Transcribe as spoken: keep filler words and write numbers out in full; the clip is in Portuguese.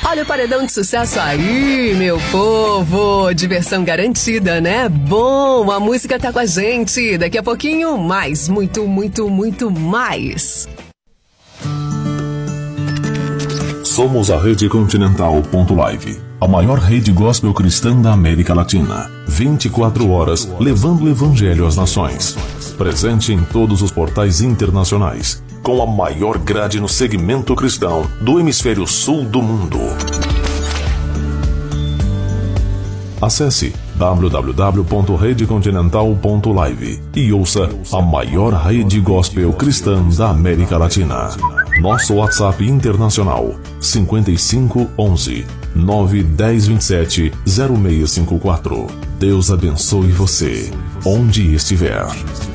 Olha o paredão de sucesso aí, meu povo. Diversão garantida, né? Bom, a música tá com a gente. Daqui a pouquinho, mais, muito, muito, muito mais. Somos a Rede Continental ponto live, a maior rede gospel cristã da América Latina. vinte e quatro horas levando o evangelho às nações. Presente em todos os portais internacionais, com a maior grade no segmento cristão do hemisfério sul do mundo. Acesse w w w ponto rede continental ponto live e ouça a maior rede gospel cristã da América Latina. Nosso WhatsApp internacional cinquenta e cinco onze nove dez vinte e sete zero seis cinco quatro. Deus abençoe você, onde estiver.